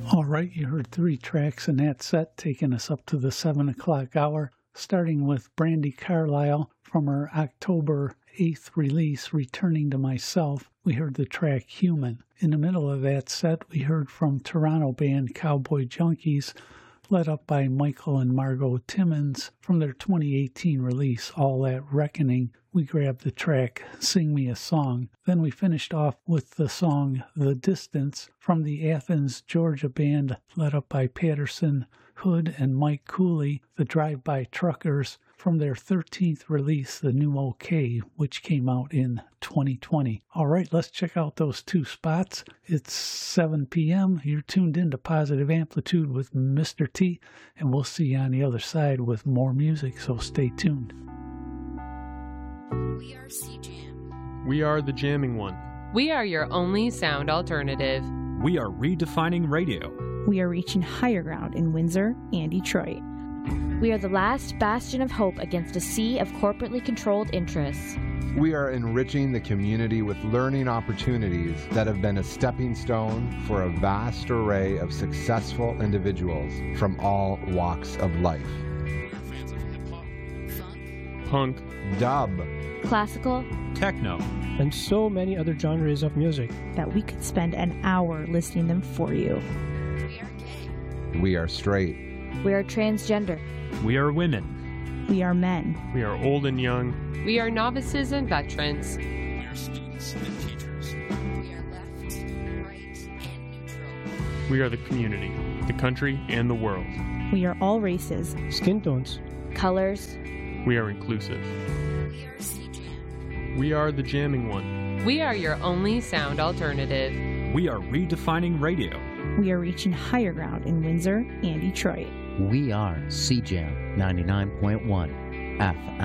All right, you heard 3 tracks in that set, taking us up to the 7 o'clock hour, starting with Brandi Carlile from her October 8th release, Returning to Myself. We heard the track Human. In the middle of that set, we heard from Toronto band Cowboy Junkies, led up by Michael and Margot Timmons. From their 2018 release, All That Reckoning, we grabbed the track Sing Me a Song. Then we finished off with the song The Distance from the Athens, Georgia band, led up by Patterson Hood and Mike Cooley, the Drive-By Truckers, from their 13th release, The New OK, which came out in 2020. All right, let's check out those 2 spots. It's 7 p.m. You're tuned in to Positive Amplitude with Mr. T, and we'll see you on the other side with more music, so stay tuned. We are CJAM. We are the jamming one. We are your only sound alternative. We are redefining radio. We are reaching higher ground in Windsor and Detroit. We are the last bastion of hope against a sea of corporately controlled interests. We are enriching the community with learning opportunities that have been a stepping stone for a vast array of successful individuals from all walks of life. We are fans of hip-hop, funk, Punk, Dub, Classical, Techno, and so many other genres of music that we could spend an hour listing them for you. we are gay, we are straight. we are transgender. we are women, We are men. we are old and young, We are novices and veterans. we are students and teachers, we are left, right, and neutral. we are the community, the country, and the world. We are all races. skin tones. Colors, We are inclusive. We are CJAM. We are the jamming one. We are your only sound alternative. we are redefining radio. We are reaching higher ground in Windsor and Detroit. We are CJAM 99.1 FM.